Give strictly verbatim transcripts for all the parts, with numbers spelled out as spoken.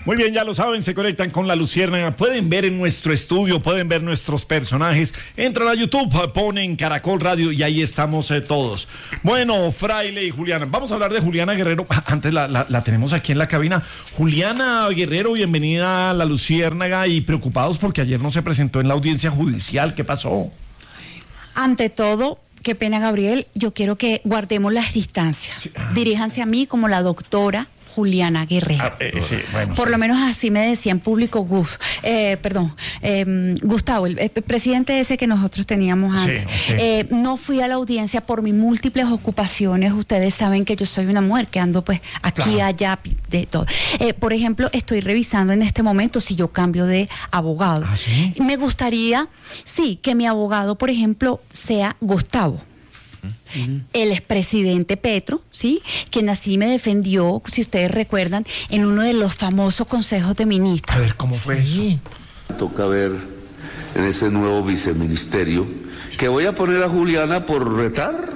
Muy bien, ya lo saben, se conectan con La Luciérnaga. Pueden ver en nuestro estudio, pueden ver nuestros personajes. Entran a YouTube, ponen Caracol Radio y ahí estamos eh, todos. Bueno, Fraile y Juliana. Vamos a hablar de Juliana Guerrero. Antes la, la, la tenemos aquí en la cabina. Juliana Guerrero, bienvenida a La Luciérnaga y preocupados porque ayer no se presentó en la audiencia judicial. ¿Qué pasó? Ante todo, qué pena, Gabriel, yo quiero que guardemos las distancias. Sí. Diríjanse a mí como la doctora Juliana Guerrero. Ah, eh, sí, bueno, Por sí. lo menos así me decía en público Gus, eh, perdón, eh, Gustavo, el, el presidente ese que nosotros teníamos antes. Sí, okay. eh, no fui a la audiencia por mis múltiples ocupaciones. Ustedes saben que yo soy una mujer que ando pues aquí, claro. allá, de todo. Eh, por ejemplo, estoy revisando en este momento si yo cambio de abogado. ¿Ah, sí? Me gustaría, sí, que mi abogado, por ejemplo, sea Gustavo. Uh-huh. El expresidente Petro, ¿sí? Quien así me defendió, si ustedes recuerdan, en uno de los famosos consejos de ministros. A ver, ¿cómo fue sí. eso? Toca ver en ese nuevo viceministerio que voy a poner a Juliana por retar.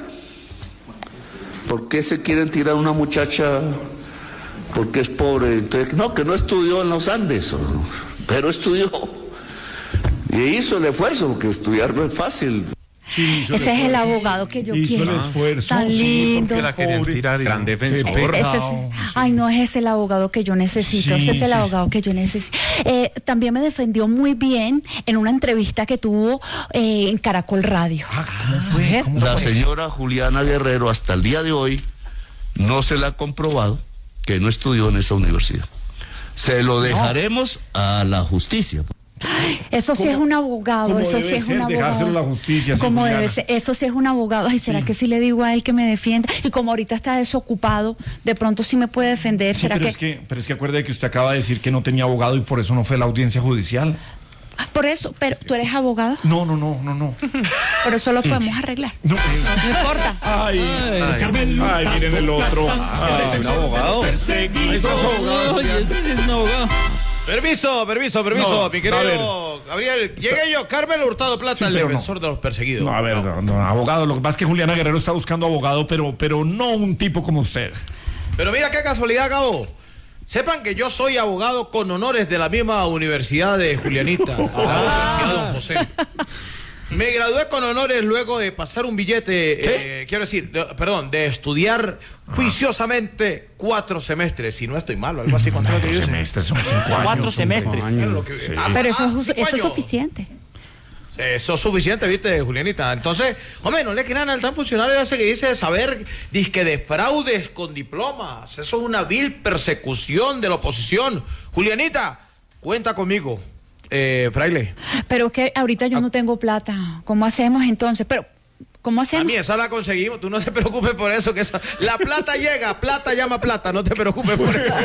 ¿Por qué se quieren tirar a una muchacha porque es pobre? Entonces, no, que no estudió en los Andes, pero estudió y hizo el esfuerzo, porque estudiar no es fácil. Sí, ese es el abogado que yo hizo quiero. El esfuerzo, tan lindo. Sí, la querían tirar, gran defensor. Ese es, ay, no, ese es el abogado que yo necesito. Sí, ese es el sí. abogado que yo necesito. Eh, también me defendió muy bien en una entrevista que tuvo eh, en Caracol Radio. Ah, ¿cómo fue? ¿Cómo la fue? señora Juliana Guerrero hasta el día de hoy no se le ha comprobado que no estudió en esa universidad. Se lo dejaremos no. a la justicia. Eso sí es un abogado, eso sí es un abogado. Dejárselo a la justicia. Como debe ser, eso sí es un abogado. Ay, ¿será sí. que sí le digo a él que me defienda? Y como ahorita está desocupado, de pronto sí me puede defender. Sí, ¿Será pero que... es que, pero es que acuerde que usted acaba de decir que no tenía abogado y por eso no fue a la audiencia judicial. Por eso, pero ¿tú eres abogado? No, no, no, no, no. Por eso lo podemos arreglar. No, no importa. Ay, ay, ay, ay miren el otro. Ay, un abogado. Ay, es abogado. Oye, ese sí es un abogado. Permiso, permiso, permiso, no, mi querido Gabriel. Llegué yo, Carmelo Hurtado Plata, sí, el defensor no. de los perseguidos. No, a ver, no, no, abogado. Lo que pasa es que Juliana Guerrero está buscando abogado, pero, pero no un tipo como usted. Pero mira qué casualidad, Gabo. Sepan que yo soy abogado con honores de la misma universidad de Julianita, la Universidad Don José. Me gradué con honores luego de pasar un billete, eh, quiero decir, de, perdón, de estudiar juiciosamente cuatro semestres, si no estoy mal, algo así. ¿Cuántos cuatro semestres son cinco años? Cuatro semestres. Que, sí. ah, pero eso, es, eso es suficiente. Eso es suficiente, ¿viste, Julianita? Entonces, hombre, no le crean al tan funcionario ese que dice saber disque de fraudes con diplomas. Eso es una vil persecución de la oposición. Julianita, cuenta conmigo. Eh, Fraile. Pero es que ahorita yo no tengo plata. ¿Cómo hacemos entonces? Pero, ¿cómo hacemos? A mí esa la conseguimos. Tú no te preocupes por eso. Que esa... La plata llega, plata llama plata. No te preocupes por eso.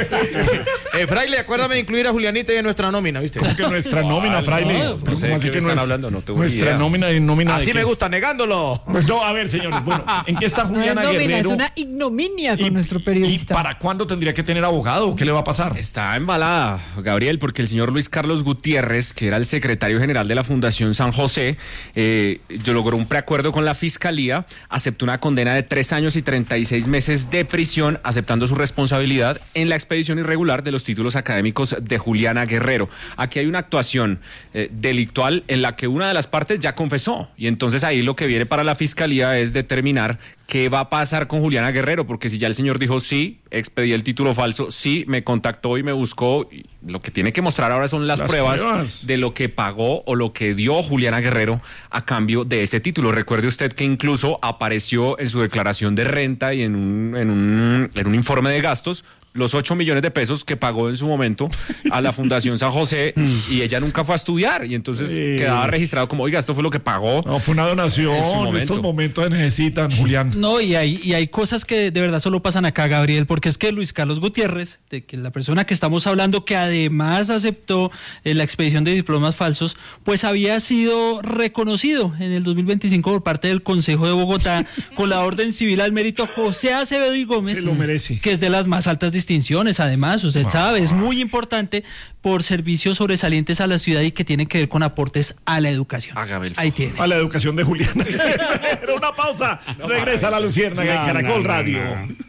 eh, Fraile, acuérdame de incluir a Julianita en nuestra nómina, ¿viste? ¿Cómo que nuestra nómina, Fraile? No, no sé así de qué que no están es... hablando, no tengo Nuestra idea. nómina y nómina Así de me qué? gusta, negándolo. Pues no, a ver, señores, bueno, ¿en qué está Juliana no es nómina, Guerrero? Es una ignominia con y, nuestro periodista. ¿Y para cuándo tendría que tener abogado? ¿Qué le va a pasar? Está embalada, Gabriel, porque el señor Luis Carlos Gutiérrez, que era el secretario general de la Fundación San José, eh, yo logró un preacuerdo con la Fiscalía, aceptó una condena de tres años y treinta y seis meses de prisión, aceptando su responsabilidad en la expedición irregular de los títulos académicos de Juliana Guerrero. Aquí hay una actuación eh, delictual en la que una de las partes ya confesó, y entonces ahí lo que viene para la Fiscalía es determinar qué va a pasar con Juliana Guerrero, porque si ya el señor dijo sí, expedí el título falso, sí, me contactó y me buscó, y lo que tiene que mostrar ahora son las, las pruebas, pruebas de lo que pagó o lo que dio Juliana Guerrero a cambio de este título. Recuerde usted que incluso apareció en su declaración de renta y en un, en un, en un informe de gastos los ocho millones de pesos que pagó en su momento a la Fundación San José, y ella nunca fue a estudiar, y entonces sí. quedaba registrado como, oiga, esto fue lo que pagó. No, fue una donación, en, en estos momentos se necesitan, Julián. No, y hay, y hay cosas que de verdad solo pasan acá, Gabriel, porque es que Luis Carlos Gutiérrez, de que la persona que estamos hablando, que además aceptó eh, la expedición de diplomas falsos, pues había sido reconocido en el dos mil veinticinco por parte del Consejo de Bogotá con la Orden Civil al Mérito José Acevedo y Gómez, se lo merece, que es de las más altas distinciones, además, usted ah. sabe, es muy importante por servicios sobresalientes a la ciudad y que tienen que ver con aportes a la educación. Ahí tiene. A la educación de Juliana. Pero una pausa, no, regresa a La Luciérnaga en Caracol Radio. No, no.